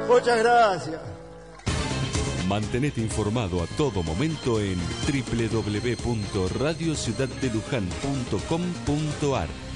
Muchas gracias. Mantenete informado a todo momento en www.radiociudaddeluján.com.ar.